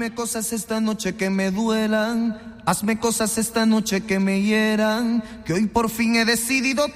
Dime cosas esta noche que me duelan, hazme cosas esta noche que me hieran, que hoy por fin he decidido